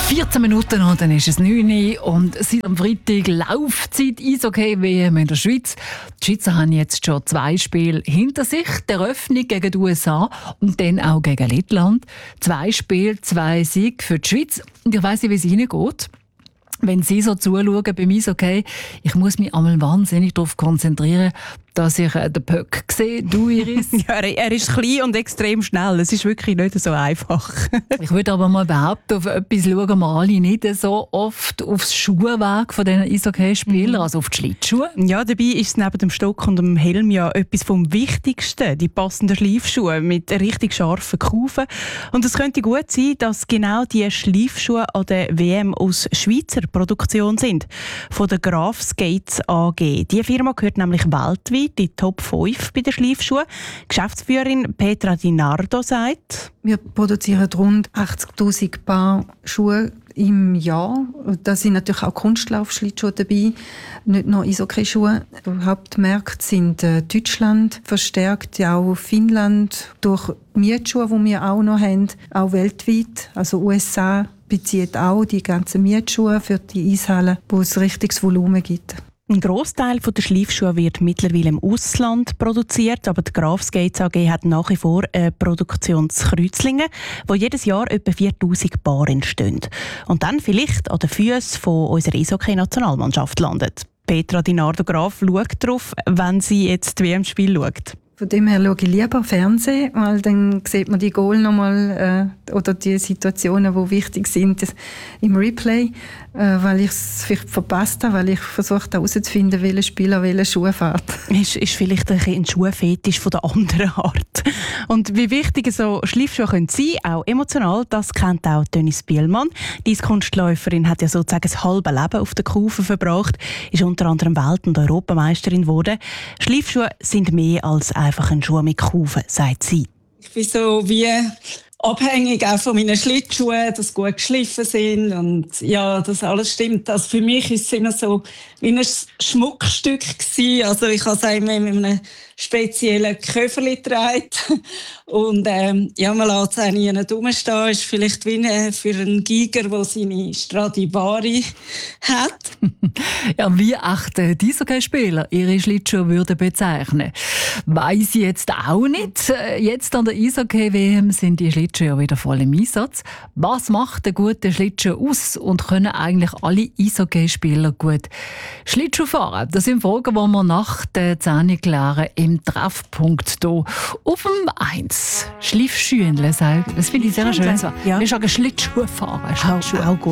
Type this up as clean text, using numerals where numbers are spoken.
14 Minuten und dann ist es 9 Uhr und seit am Freitag Laufzeit Eishockey-WM in der Schweiz. Die Schweizer haben jetzt schon 2 Spiele hinter sich. Die Eröffnung gegen die USA und dann auch gegen Lettland. 2 Spiele, 2 Siege für die Schweiz. Und ich weiss nicht, wie es Ihnen geht. Wenn Sie so zuschauen beim Eishockey, ich muss mich einmal wahnsinnig darauf konzentrieren, dass ich den Puck sehe. Du, Iris? Ja, er ist klein und extrem schnell. Es ist wirklich nicht so einfach. Ich würde aber mal behaupten, auf etwas schauen wir alle nicht so oft aufs Schuhwerk von diesen Eishockey-Spielern, also auf die Schlittschuhe. Ja, dabei ist es neben dem Stock und dem Helm ja etwas vom Wichtigsten. Die passenden Schleifschuhe mit richtig scharfen Kufen. Und es könnte gut sein, dass genau diese Schleifschuhe an der WM aus Schweizer Produktion sind. Von der Graf Skates AG. Die Firma gehört nämlich weltweit die Top 5 bei den Schleifschuhen. Geschäftsführerin Petra Di Nardo sagt: Wir produzieren rund 80'000 Paar Schuhe im Jahr. Da sind natürlich auch Kunstlaufschlittschuhe dabei, nicht nur Eishockey-Schuhe. Die Hauptmärkte sind Deutschland, verstärkt ja auch Finnland, durch Mietschuhe, die wir auch noch haben, auch weltweit. Also USA bezieht auch die ganzen Mietschuhe für die Eishallen, wo es richtiges Volumen gibt. Ein Grossteil der Schleifschuhe wird mittlerweile im Ausland produziert, aber die Graf Skates AG hat nach wie vor eine Produktionskreuzlinge, wo jedes Jahr etwa 4'000 Paar entstehen. Und dann vielleicht an den Füßen von unserer Eishockey-Nationalmannschaft landet. Petra Di Nardo Graf schaut darauf, wenn sie jetzt das WM-Spiel schaut. Von dem her schaue ich lieber Fernsehen, weil dann sieht man die Goal nochmal oder die Situationen, die wichtig sind im Replay, weil ich es vielleicht verpasst habe, weil ich versucht habe herauszufinden, welcher Spieler welche Schuhe fährt. Ist vielleicht ein Schuhfetisch von der anderen Art. Und wie wichtig so Schleifschuhe können sein, auch emotional, das kennt auch Dennis Bielmann. Die Eiskunstläuferin hat ja sozusagen das halbe Leben auf der Kufe verbracht, ist unter anderem Welt- und Europameisterin geworden. Schleifschuhe sind mehr als einfach ein Schuh mit Kufen, sagt sie. Ich bin so wie abhängig auch von meinen Schlittschuhen, dass sie gut geschliffen sind und ja, das alles stimmt. Also für mich ist es immer so wie ein Schmuckstück gewesen. Also ich habe es auch immer mit einem speziellen Köfferli getragen und ja, man lässt es auch nie rumstehen. Ist vielleicht wie für einen Giger, der seine Stradivari hat. Ja, wie achten die Eishockey-Spieler ihre Schlittschuhe würden bezeichnen? Weiss ich jetzt auch nicht. Jetzt an der Eishockey-WM sind die Schlittschuhe wieder voll im Einsatz. Was macht einen guten Schlittschuh aus und können eigentlich alle Eishockey-Spieler gut Schlittschuh fahren? Das sind Fragen, die wir nach der 10 klären im Treffpunkt hier auf dem 1. Schleifschuhe, das finde ich sehr schön. Ja. Wir sagen Schlittschuh fahren. Auch gut.